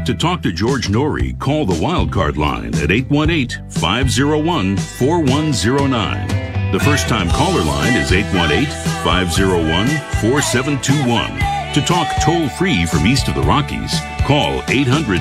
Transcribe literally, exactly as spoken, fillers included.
To talk to George Norrie, call the Wildcard line at eight one eight, five oh one, four one oh nine. The first-time caller line is eight one eight, five oh one, four seven two one. To talk toll-free from east of the Rockies, call eight hundred,